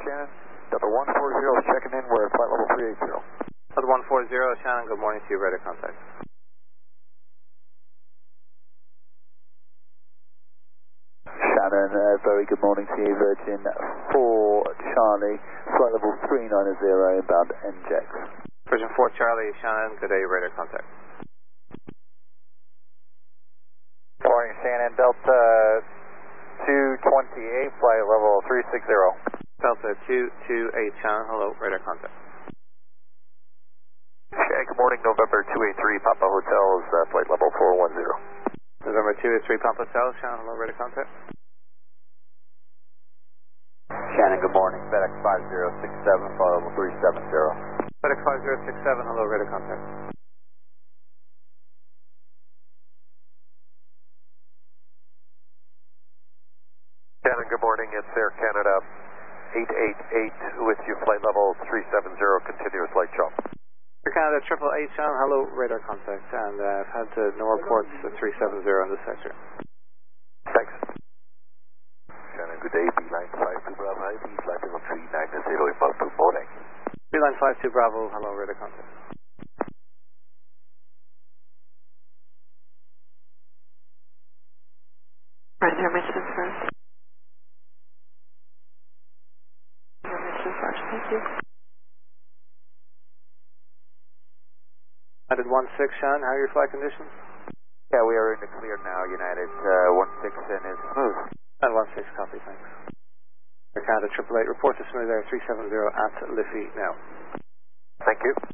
Shannon. Delta 140 is checking in. We're at flight level 380. Delta 140, Shannon, good morning to you. Radar contact. Shannon, very good morning to you. Virgin 4 Charlie, flight level 390 inbound NJEX. Virgin 4 Charlie, Shannon, good day. Radar contact. Morning, Shannon. Delta 228, flight level 360. Delta 228, Shannon, hello. Radar contact. Shannon, good morning. November 283, Papa Hotels, flight level 410. November 283, Papa Hotel, Shannon, hello. Radar contact. Shannon, good morning. FedEx 5067, flight level 370. FedEx 5067, hello. Radar contact. Shannon, good morning. It's Air Canada 888 with you, flight level 370, continuous light chop. Air Canada 888, Shannon, hello. Radar contact. And I've had no reports of 370 in this sector. Thanks. Shannon, good day. Beeline 52 Bravo ID, flight level 390 inbound to morning. Beeline 52 Bravo, hello. Radar contact. Right, your mission first. Your mission first, thank you. United 16, Shannon, how are your flight conditions? Yeah, we are in the clear now. United 16 is smooth. United 16, copy, thanks. Air Canada 888, report to smooth air 370 at Liffey now. Thank you.